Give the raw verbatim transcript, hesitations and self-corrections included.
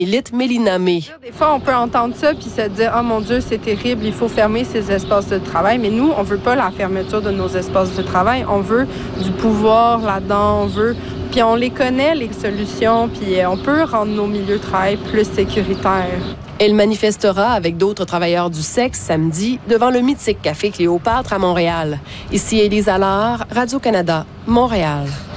Élite Mélina May. Des fois, on peut entendre ça puis se dire « Oh mon Dieu, c'est terrible, il faut fermer ces espaces de travail. » Mais nous, on veut pas la fermeture de nos espaces de travail. On veut du pouvoir là-dedans, on veut... Puis on les connaît, les solutions, puis on peut rendre nos milieux de travail plus sécuritaires. Elle manifestera avec d'autres travailleurs du sexe samedi devant le mythique Café Cléopâtre à Montréal. Ici Élise Allard, Radio-Canada, Montréal.